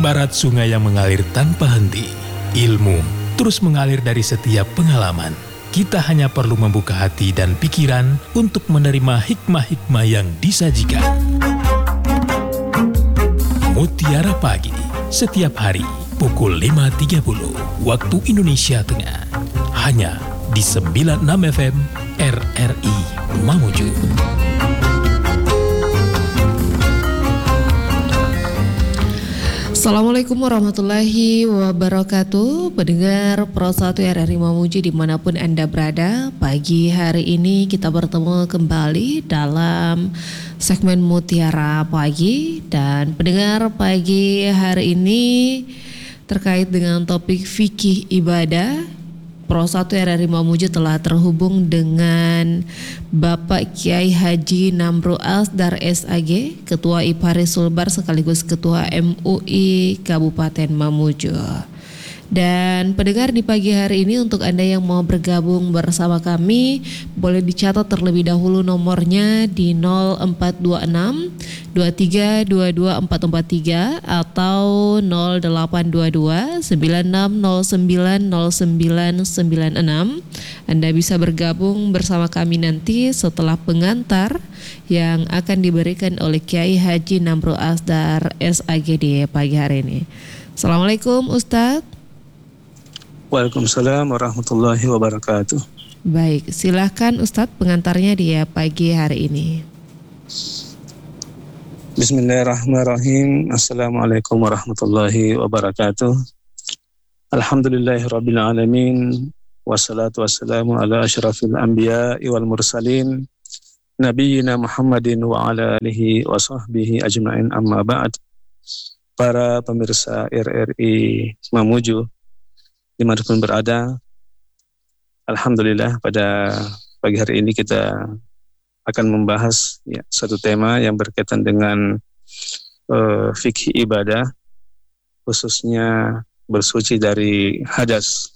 Ibarat sungai yang mengalir tanpa henti, ilmu terus mengalir dari setiap pengalaman. Kita hanya perlu membuka hati dan pikiran untuk menerima hikmah-hikmah yang disajikan. Mutiara Pagi, setiap hari pukul 5.30 waktu Indonesia Tengah. Hanya di 96 FM RRI Mamuju. Assalamualaikum warahmatullahi wabarakatuh. Pendengar Pro 1 RRI Mamuju dimanapun Anda berada, pagi hari ini kita bertemu kembali dalam segmen Mutiara Pagi. Dan pendengar, pagi hari ini terkait dengan topik fikih ibadah, Pro 1 RRI Mamuju telah terhubung dengan Bapak Kiai Haji Namru Asdar SAG, Ketua IPARI Sulbar sekaligus Ketua MUI Kabupaten Mamuju. Dan pendengar, di pagi hari ini untuk Anda yang mau bergabung bersama kami, boleh dicatat terlebih dahulu nomornya di 0426 2322 443 atau 0822 9609 0996. Anda bisa bergabung bersama kami nanti setelah pengantar yang akan diberikan oleh Kiai Haji Namru Asdar SAG di pagi hari ini. Assalamualaikum Ustadz. Waalaikumsalam warahmatullahi wabarakatuh. Baik, silakan Ustadz pengantarnya di pagi hari ini. Bismillahirrahmanirrahim. Assalamualaikum warahmatullahi wabarakatuh. Alhamdulillahirabbil alamin. Wassalatu wassalamu ala asyrafil anbiya'i wal mursalin nabiyyina Muhammadin wa ala alihi wa sahbihi ajma'in, amma ba'd. Para pemirsa RRI Mamuju dimanapun berada, alhamdulillah pada pagi hari ini kita akan membahas satu tema yang berkaitan dengan fikih ibadah, khususnya bersuci dari hadas,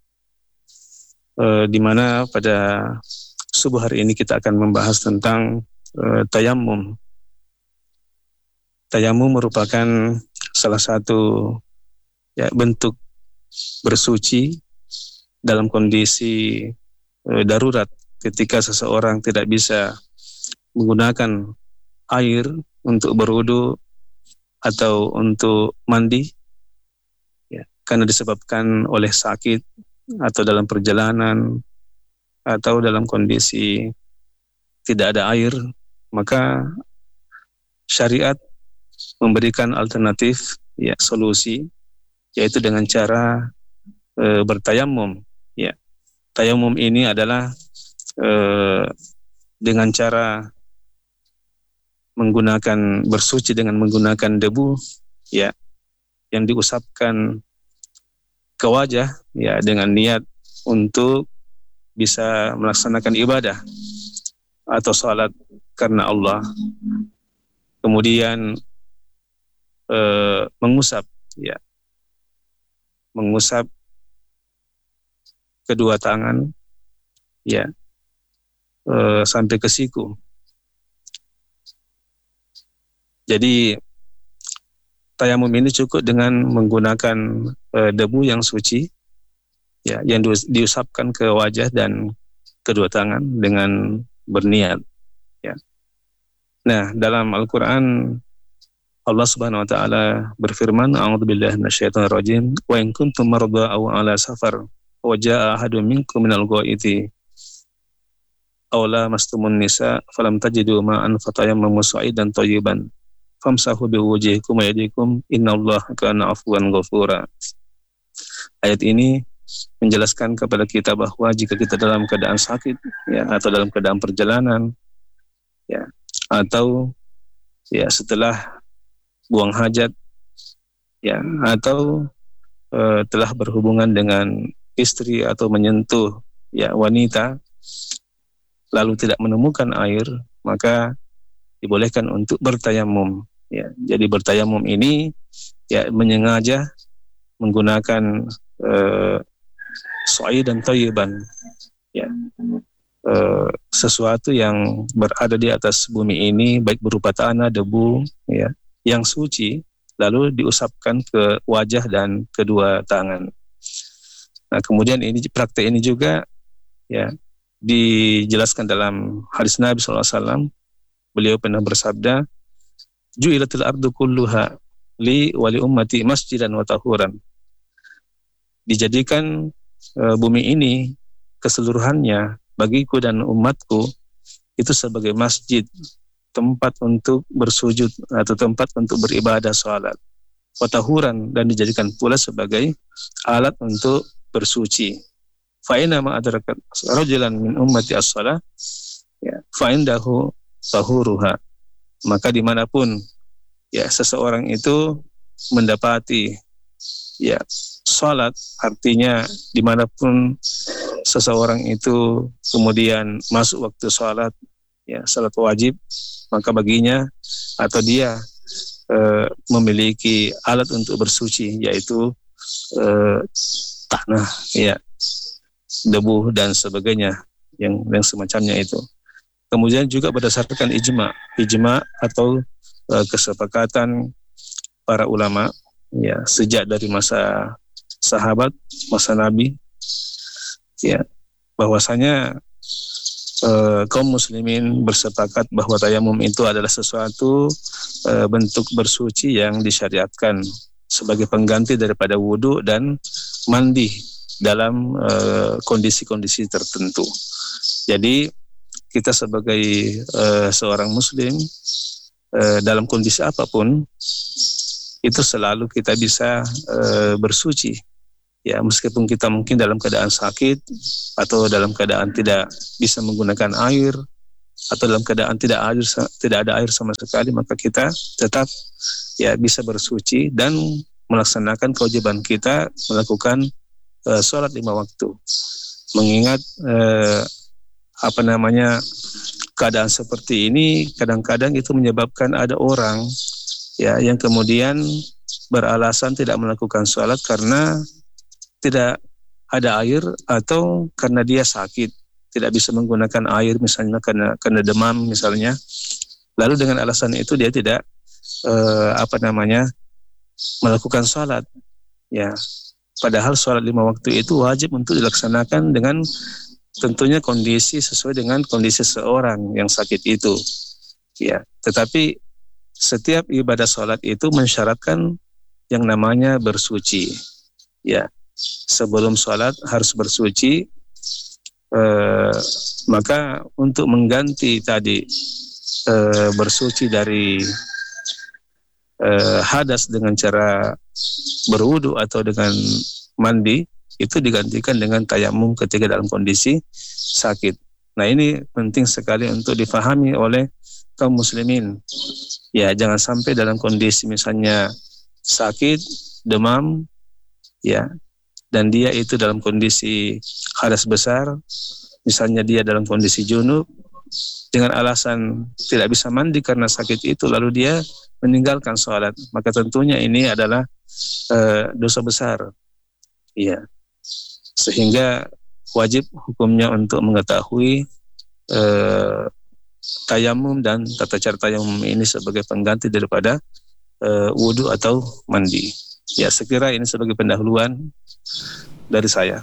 di mana pada subuh hari ini kita akan membahas tentang tayammum. Tayammum merupakan salah satu bentuk bersuci dalam kondisi darurat, ketika seseorang tidak bisa menggunakan air untuk berwudu atau untuk mandi, karena disebabkan oleh sakit atau dalam perjalanan atau dalam kondisi tidak ada air, maka syariat memberikan alternatif, solusi, yaitu dengan cara bertayamum. Tayamum ini adalah dengan cara bersuci dengan menggunakan debu, yang diusapkan ke wajah, dengan niat untuk bisa melaksanakan ibadah atau salat karena Allah. Kemudian mengusap kedua tangan, sampai ke siku. Jadi tayamum ini cukup dengan menggunakan debu yang suci, yang diusapkan ke wajah dan kedua tangan dengan berniat. Nah, dalam Al-Quran Allah Subhanahu wa taala berfirman, a'udzubillahi minasyaitonir rajim, wa in kuntum marda aw ala safar wa jaa ahadun minkum minal ghaiti aw lamastumun nisa falam tajidu ma'an fatayammamu sa'idan thayyiban famsahu biwujuhikum wa aydikum innallaha kana afuwan ghafura. Ayat ini menjelaskan kepada kita bahwa jika kita dalam keadaan sakit, atau dalam keadaan perjalanan, atau setelah buang hajat, atau telah berhubungan dengan istri atau menyentuh wanita, lalu tidak menemukan air, maka dibolehkan untuk bertayamum. Jadi bertayamum ini menyengaja menggunakan so'i dan thayyiban, sesuatu yang berada di atas bumi ini, baik berupa tanah, debu, yang suci, lalu diusapkan ke wajah dan kedua tangan. Nah, kemudian ini praktek ini juga ya dijelaskan dalam hadis Nabi SAW. Beliau pernah bersabda, "Ju'ilatil ardu kulluha li wa li ummati masjidan wa tahuran." Dijadikan bumi ini keseluruhannya bagiku dan umatku itu sebagai masjid, tempat untuk bersujud atau tempat untuk beribadah salat, wa tahuran, dan dijadikan pula sebagai alat untuk bersuci. Fa inna ma adrakat rajulan min ummati as-shalah ya fa indahu tahuruha. Maka dimanapun ya seseorang itu mendapati ya salat, artinya dimanapun seseorang itu kemudian masuk waktu salat ya salat wajib, maka baginya atau dia memiliki alat untuk bersuci, yaitu tanah ya, debu dan sebagainya yang semacamnya itu. Kemudian juga berdasarkan ijma atau kesepakatan para ulama ya sejak dari masa sahabat, masa Nabi ya, bahwasanya kaum muslimin bersepakat bahwa tayamum itu adalah sesuatu bentuk bersuci yang disyariatkan sebagai pengganti daripada wudu dan mandi dalam kondisi-kondisi tertentu. Jadi kita sebagai seorang muslim dalam kondisi apapun itu selalu kita bisa bersuci ya, meskipun kita mungkin dalam keadaan sakit atau dalam keadaan tidak bisa menggunakan air atau dalam keadaan tidak ada air sama sekali, maka kita tetap ya bisa bersuci dan melaksanakan kewajiban kita melakukan sholat 5 waktu. Mengingat keadaan seperti ini kadang-kadang itu menyebabkan ada orang ya yang kemudian beralasan tidak melakukan sholat karena tidak ada air atau karena dia sakit, tidak bisa menggunakan air misalnya karena demam misalnya. Lalu dengan alasan itu dia tidak melakukan sholat ya. Padahal sholat 5 waktu itu wajib untuk dilaksanakan dengan tentunya kondisi sesuai dengan kondisi seorang yang sakit itu ya. Tetapi setiap ibadah sholat itu mensyaratkan yang namanya bersuci ya. Sebelum sholat harus bersuci, maka untuk mengganti tadi bersuci dari hadas dengan cara berwudu atau dengan mandi, itu digantikan dengan tayamum ketika dalam kondisi sakit. Nah, ini penting sekali untuk difahami oleh kaum muslimin. Ya, jangan sampai dalam kondisi misalnya sakit, demam, ya, dan dia itu dalam kondisi hadas besar, misalnya dia dalam kondisi junub, dengan alasan tidak bisa mandi karena sakit itu, lalu dia meninggalkan sholat, maka tentunya ini adalah dosa besar. Ya, sehingga wajib hukumnya untuk mengetahui tayamum dan tata cara tayamum ini sebagai pengganti daripada wudu atau mandi. Ya, sekira ini sebagai pendahuluan dari saya.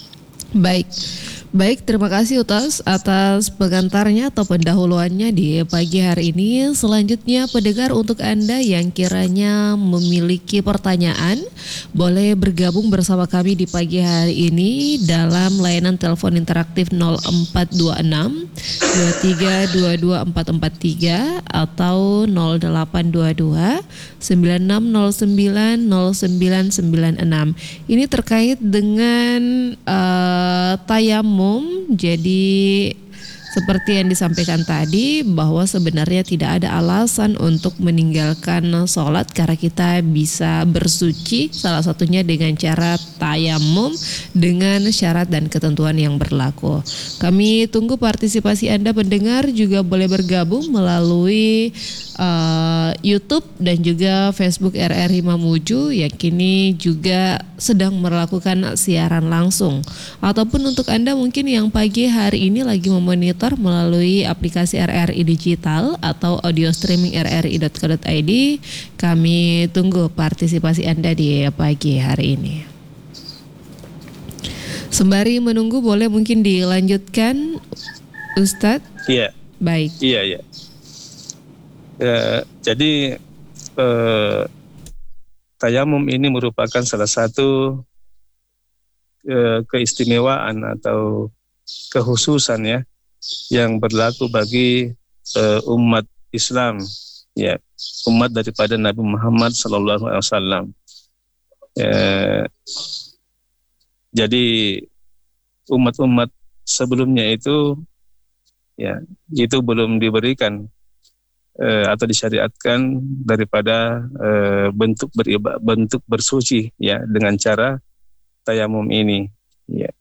Baik, terima kasih atas pengantarnya atau pendahuluannya di pagi hari ini. Selanjutnya pendengar, untuk Anda yang kiranya memiliki pertanyaan, boleh bergabung bersama kami di pagi hari ini dalam layanan telepon interaktif 0426 2322 443 atau 0822 9609 0996. Ini terkait dengan tayamum. Jadi seperti yang disampaikan tadi, bahwa sebenarnya tidak ada alasan untuk meninggalkan sholat karena kita bisa bersuci, salah satunya dengan cara tayamum dengan syarat dan ketentuan yang berlaku. Kami tunggu partisipasi Anda pendengar, juga boleh bergabung melalui YouTube dan juga Facebook RRI Mamuju yang kini juga sedang melakukan siaran langsung. Ataupun untuk Anda mungkin yang pagi hari ini lagi memonitor komputer melalui aplikasi RRI Digital atau audio streaming rri.co.id. Kami tunggu partisipasi Anda di pagi hari ini. Sembari menunggu, boleh mungkin dilanjutkan, Ustadz? Iya. Baik. Iya. Jadi tayamum ini merupakan salah satu keistimewaan atau kekhususan ya yang berlaku bagi umat Islam, ya, umat daripada Nabi Muhammad SAW. Jadi umat-umat sebelumnya itu ya itu belum diberikan atau disyariatkan daripada bentuk bersuci ya dengan cara tayamum ini ya.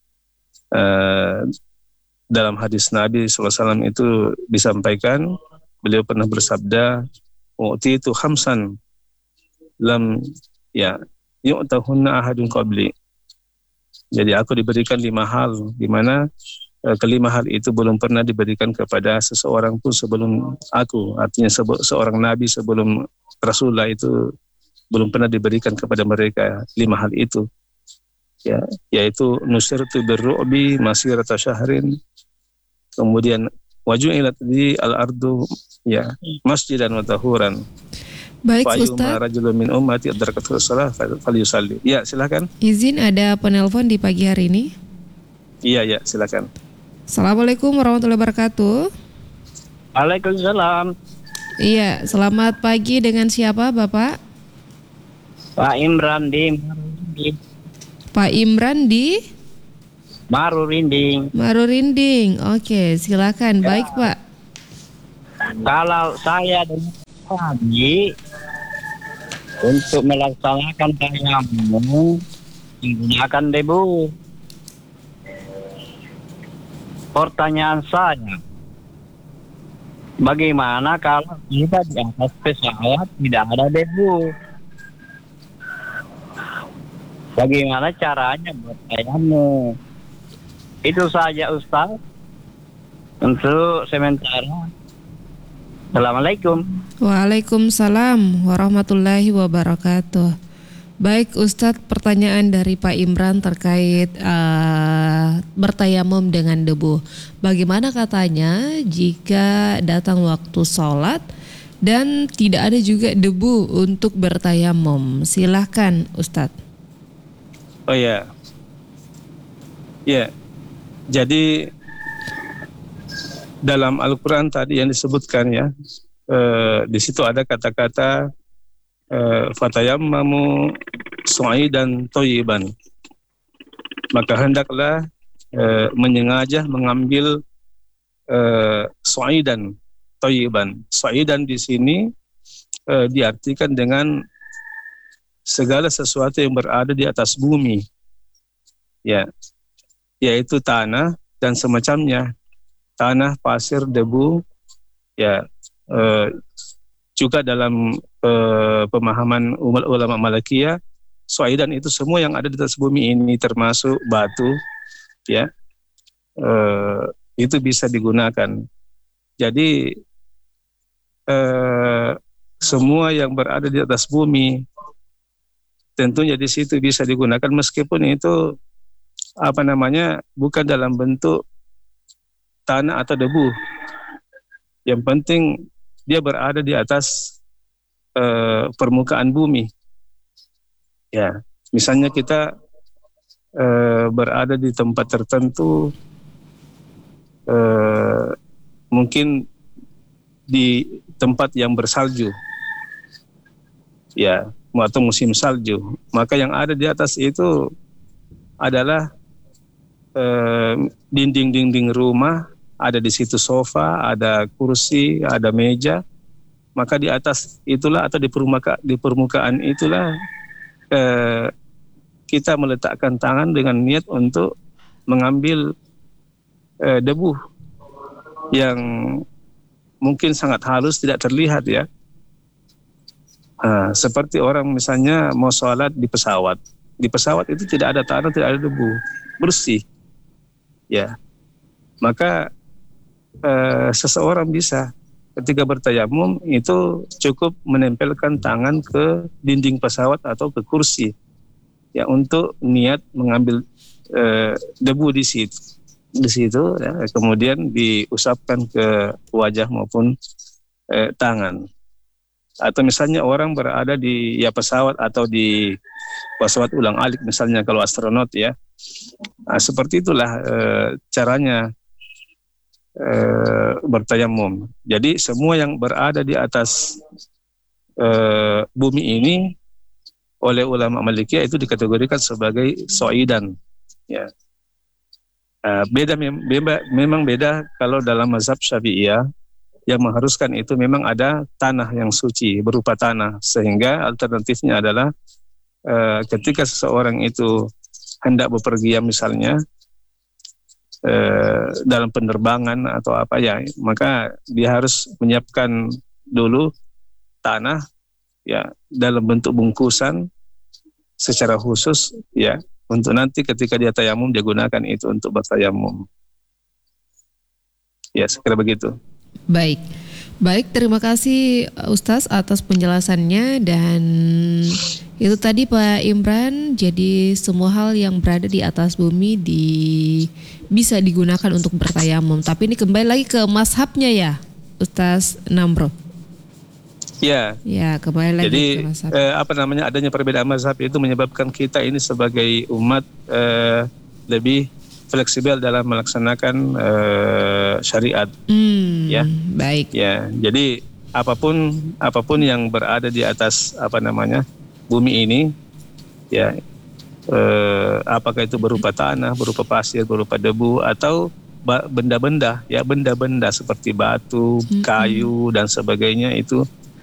Dalam hadis Nabi SAW itu disampaikan, beliau pernah bersabda, "U'titu khamsan lam ya yu'tahunna ahadun qabli." Jadi aku diberikan 5 hal, di mana kelima hal itu belum pernah diberikan kepada seseorang pun sebelum aku. Artinya seorang nabi sebelum Rasulullah itu belum pernah diberikan kepada mereka 5 hal itu. Ya, yaitu nusirtu birru'bi masirata syahrin, kemudian waju'ilat li al-ardu ya masjidan wa tahuran. Baik, Ustaz. Rajulun min ummati adrakatul shalah falyusalli. Ya, silakan. Izin ada penelpon di pagi hari ini. Iya, silakan. Assalamualaikum warahmatullahi wabarakatuh. Waalaikumsalam. Iya, selamat pagi, dengan siapa Bapak? Pak Imran di Pak Imran di Marurinding. Marurinding. Oke, silakan. Baik, Pak. Kalau saya dengan pagi untuk melaksanakan tayamum menggunakan debu. Pertanyaan saya, bagaimana kalau kita di atas pesawat tidak ada debu? Bagaimana caranya bertayamum? Itu saja, Ustaz. Untuk sementara. Assalamualaikum. Waalaikumsalam warahmatullahi wabarakatuh. Baik, Ustadz, pertanyaan dari Pak Imran terkait bertayamum dengan debu. Bagaimana katanya jika datang waktu sholat dan tidak ada juga debu untuk bertayamum? Silahkan, Ustadz. Oh ya. Ya. Jadi dalam Al-Quran tadi yang disebutkan ya, di situ ada kata-kata fatayammamu su'idan thayyiban, maka hendaklah menyengaja mengambil su'idan thayyiban. Su'idan di sini diartikan dengan segala sesuatu yang berada di atas bumi, ya, yaitu tanah dan semacamnya, tanah, pasir, debu, ya. Juga dalam pemahaman ulama Malikiyah, su'idan itu semua yang ada di atas bumi ini termasuk batu, ya, itu bisa digunakan. Jadi semua yang berada di atas bumi tentunya di situ bisa digunakan, meskipun itu bukan dalam bentuk tanah atau debu. Yang penting dia berada di atas permukaan bumi. Ya, misalnya kita berada di tempat tertentu, mungkin di tempat yang bersalju, ya, atau musim salju, maka yang ada di atas itu adalah dinding-dinding rumah, ada di situ sofa, ada kursi, ada meja, maka di atas itulah atau di permukaan itulah kita meletakkan tangan dengan niat untuk mengambil debu yang mungkin sangat halus, tidak terlihat ya. Seperti orang misalnya mau sholat di pesawat. Di pesawat itu tidak ada tanah, tidak ada debu, bersih. Ya, maka seseorang bisa ketika bertayamum itu cukup menempelkan tangan ke dinding pesawat atau ke kursi ya untuk niat mengambil debu di situ ya, kemudian diusapkan ke wajah maupun tangan. Atau misalnya orang berada di pesawat atau di pesawat ulang-alik misalnya kalau astronot ya, seperti itulah caranya bertayamum. Jadi semua yang berada di atas bumi ini oleh ulama Malikiyah itu dikategorikan sebagai soidan. Ya. Memang beda kalau dalam mazhab Syafi'iyah yang mengharuskan itu memang ada tanah yang suci berupa tanah, sehingga alternatifnya adalah ketika seseorang itu hendak bepergian misalnya dalam penerbangan atau apa ya, maka dia harus menyiapkan dulu tanah ya dalam bentuk bungkusan secara khusus ya untuk nanti ketika dia tayamum dia gunakan itu untuk bertayamum. Ya, sekira begitu. Baik, terima kasih Ustaz atas penjelasannya. Dan itu tadi Pak Imran, jadi semua hal yang berada di atas bumi bisa digunakan untuk bertayamum. Tapi ini kembali lagi ke mazhabnya ya Ustaz Namro. Ya, kembali lagi jadi ke mazhab. Adanya perbedaan mazhab itu menyebabkan kita ini sebagai umat lebih fleksibel dalam melaksanakan syariat. Ya, baik. Ya, jadi apapun yang berada di atas bumi ini, ya, apakah itu berupa tanah, berupa pasir, berupa debu, atau benda-benda seperti batu, kayu dan sebagainya itu